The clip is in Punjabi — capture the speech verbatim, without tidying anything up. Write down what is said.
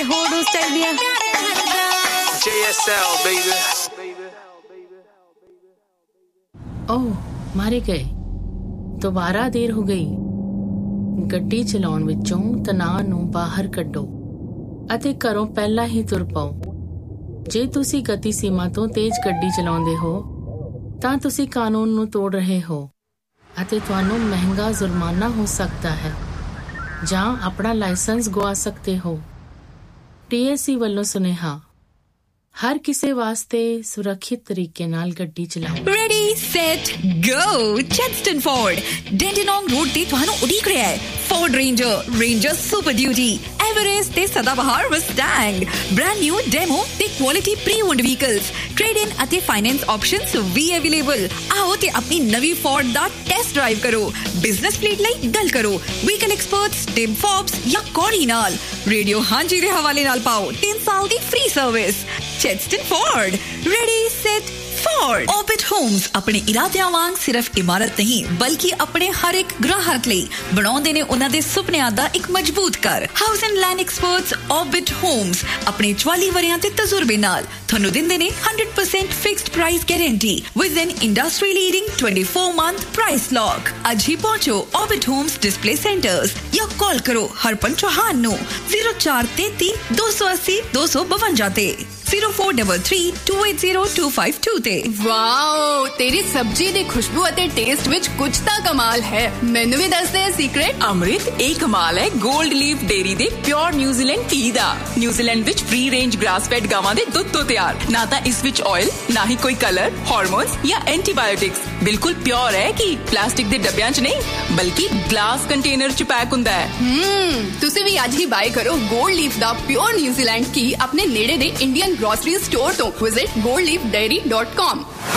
ਤੇ ਹੋਰ ਉਸ ਟਾਈਪ ਦੀਆਂ J S L baby ओह मारे गए दोबारा देर हो गई ਗੱਡੀ ਚਲਾਉਣ ਵਿੱਚੋਂ ਤਣਾਅ ਨੂੰ ਬਾਹਰ ਕੱਢੋ ਅਤੇ ਘਰੋਂ ਪਹਿਲਾਂ ਹੀ ਤੁਰ ਪਾਓ ਜੇ ਤੁਸੀਂ ਗਤੀ ਸੀਮਾ ਤੋਂ ਤੇਜ਼ ਗੱਡੀ ਚਲਾਉਂਦੇ ਹੋ ਤਾਂ ਤੁਸੀਂ ਕਾਨੂੰਨ ਨੂੰ ਤੋੜ ਰਹੇ ਹੋ ਅਤੇ ਤੁਹਾਨੂੰ ਮਹਿੰਗਾ ਜੁਰਮਾਨਾ ਹੋ ਸਕਦਾ ਹੈ ਜਾਂ ਆਪਣਾ ਲਾਇਸੈਂਸ ਗਵਾ ਸਕਦੇ ਹੋ T S C ਵੱਲੋਂ ਸੁਨੇਹਾ हर किसे वास्ते सुरक्षित तरीके नाल गड्डी चलाओ Ready, set, go! Chadstone Ford Dandenong Road ਤੇ ਤੁਹਾਨੂੰ ਉਡੀਕ ਰਿਹਾ ਹੈ Ford Ranger, Ranger Super Duty, Everest ਤੇ ਸਦਾਬਹਾਰ Mustang, brand new demo ਤੇ quality pre-owned vehicles, trade-in ਅਤੇ finance options ਵੀ available। ਆਓ ਤੇ ਆਪਣੀ ਨਵੀਂ Ford ਦਾ test drive ਕਰੋ। Business fleet ਲਈ ਗੱਲ ਕਰੋ। Vehicle experts Tim Forbes ਜਾਂ Corey ਨਾਲ। Radio ਹਾਂਜੀ ਦੇ ਹਵਾਲੇ ਨਾਲ ਪਾਓ ਤਿੰਨ ਸਾਲ ਦੀ free service। Chadstone Ford, ready, set, Ford. Orbit Homes ਆਪਣੇ ਇਰਾਦਿਆਂ ਵਾਂਗ ਸਿਰਫ ਇਮਾਰਤ ਨਹੀਂ ਬਲਕਿ ਆਪਣੇ ਹਰ ਇੱਕ ਗ੍ਰਾਹਕ ਲਈ ਬਣਾਉਂਦੇ ਨੇ ਉਹਨਾਂ ਦੇ ਸੁਪਨਿਆਂ ਦਾ ਇੱਕ ਮਜ਼ਬੂਤ ਘਰ house and land experts Orbit Homes ਆਪਣੇ ਚੁਆਲੀ ਵਰਿਆਂ ਦੇ ਤਜਰਬੇ ਨਾਲ ਤੁਹਾਨੂੰ ਦਿੰਦੇ ਨੇ one hundred percent fixed price guarantee with N industry leading twenty-four month price lock ਅੱਜ ਹੀ ਪਹੁੰਚੋ Orbit Homes ਡਿਸਪਲੇ ਸੈਂਟਰਸ ਜਾਂ ਕਾਲ ਕਰੋ ਹਰਪਨ ਚੌਹਾਨ ਨੂੰ zero four three three two eight zero two two two five ਤੇ zero four three three two eight zero two five two ਤੇ ਵਾਓ ਤੇਰੀ ਸਬਜ਼ੀ ਦੀ ਖੁਸ਼ਬੂ ਅਤੇ ਟੇਸਟ ਵਿੱਚ ਕੁਝ ਤਾਂ ਕਮਾਲ ਹੈ ਮੈਨੂੰ ਵੀ ਦੱਸ ਦੇ ਸੀਕ੍ਰੇਟ ਅੰਮ੍ਰਿਤ ਇਹ ਕਮਾਲ ਹੈ 골ਡ ਲੀਫ ਡੇਰੀ ਦੇ ਪਿਓਰ ਨਿਊਜ਼ੀਲੈਂਡ ਟੀ ਦਾ ਨਿਊਜ਼ੀਲੈਂਡ ਵਿੱਚ ਫ੍ਰੀ ਰੇਂਜ ਗ੍ਰਾਸ ਫੈਡ ਗਾਵਾਂ ਦੇ ਦੁੱਧ ਤੋਂ ਤਿਆਰ ਨਾ ਤਾਂ ਇਸ ਵਿੱਚ ਆਇਲ ਨਾ ਹੀ ਕੋਈ ਕਲਰ ਹਾਰਮੋਨਸ ਜਾਂ ਐਂਟੀਬਾਇਓਟਿਕਸ ਬਿਲਕੁਲ ਪਿਓਰ ਹੈ ਕਿ ਪਲਾਸਟਿਕ ਦੇ ਡੱਬਿਆਂ 'ਚ ਨਹੀਂ ਬਲਕਿ ਗਲਾਸ ਕੰਟੇਨਰ 'ਚ ਪੈਕ ਹੁੰਦਾ ਹੈ ਹਮ ਤੁਸੀਂ ਵੀ ਅੱਜ ਹੀ ਬਾਏ ਕਰੋ 골ਡ ਲੀਫ ਦਾ ਪਿਓਰ ਨਿਊਜ਼ੀਲੈਂਡ ਟੀ ਆਪਣੇ ਨੇੜੇ ਦੇ Indian grocery store to visit gold leaf dairy dot com